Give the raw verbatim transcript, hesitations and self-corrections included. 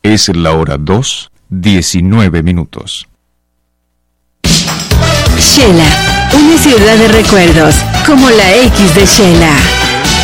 Es la hora dos, diecinueve minutos. Shela, una ciudad de recuerdos, como la X de Shela.